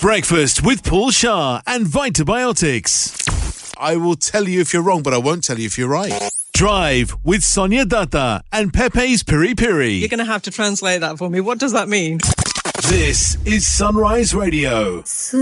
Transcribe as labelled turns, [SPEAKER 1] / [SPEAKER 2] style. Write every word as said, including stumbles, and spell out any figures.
[SPEAKER 1] Breakfast with Paul Shah and Vitabiotics.
[SPEAKER 2] I will tell you if you're wrong, but I won't tell you if you're right.
[SPEAKER 1] Drive with Sonia Datta and Pepe's Piri Piri.
[SPEAKER 3] You're going to have to translate that for me. What does that mean?
[SPEAKER 1] This is Sunrise Radio.